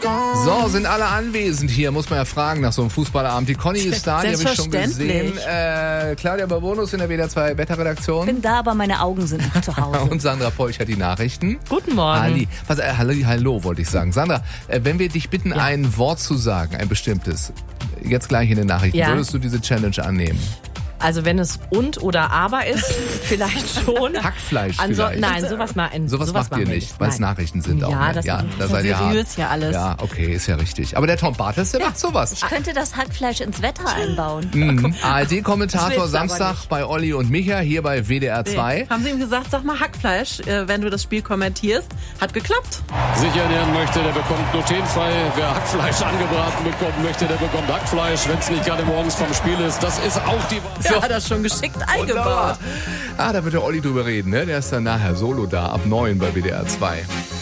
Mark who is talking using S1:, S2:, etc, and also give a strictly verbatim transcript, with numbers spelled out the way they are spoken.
S1: So, sind alle anwesend hier, muss man ja fragen nach so einem Fußballabend. Die Conny ist da, die habe ich schon gesehen. Äh, Claudia Babonus in der W D R zwei Wetterredaktion.
S2: Ich bin da, aber meine Augen sind noch zu Hause.
S1: Und Sandra Polch hat die Nachrichten.
S3: Guten Morgen.
S1: Ali, was, äh, hallo, hallo, wollte ich sagen. Sandra, äh, wenn wir dich bitten,
S3: Ja.
S1: ein Wort zu sagen, ein bestimmtes, jetzt gleich in den Nachrichten,
S3: Ja.
S1: würdest du diese Challenge annehmen?
S3: Also wenn es und oder aber ist, vielleicht schon.
S1: Hackfleisch
S3: Anso-
S1: vielleicht?
S3: Nein, sowas, mal,
S1: Sowas,
S3: sowas
S1: macht
S3: machen
S1: ihr
S3: wir
S1: nicht, weil es
S3: Nein.
S1: Nachrichten sind
S3: Ja,
S1: auch. Ne?
S3: das
S1: ja,
S3: ist-
S1: da
S3: das
S1: seid
S3: ist
S1: ihr
S3: seriös
S1: hart.
S3: hier alles.
S1: Ja, okay, ist ja richtig. Aber der Tom Bartels, der macht sowas.
S2: Ich könnte das Hackfleisch ins Wetter einbauen.
S1: Mhm. A R
S3: Das
S1: D-Kommentator
S3: willst du aber
S1: Samstag
S3: nicht.
S1: bei Olli und Micha hier bei W D R zwei.
S4: Haben sie ihm gesagt, sag mal Hackfleisch, äh, wenn du das Spiel kommentierst. Hat geklappt.
S5: sich ernähren möchte, der bekommt glutenfrei. Wer Hackfleisch angebraten bekommen möchte, der bekommt Hackfleisch, wenn es nicht gerade morgens vom Spiel ist. Das ist auch die Wahrheit.
S4: Ja, hat er schon geschickt eingebaut.
S1: Wunderbar. Ah, da wird der Olli drüber reden, ne? Der ist dann nachher solo da, ab neun bei W D R zwei.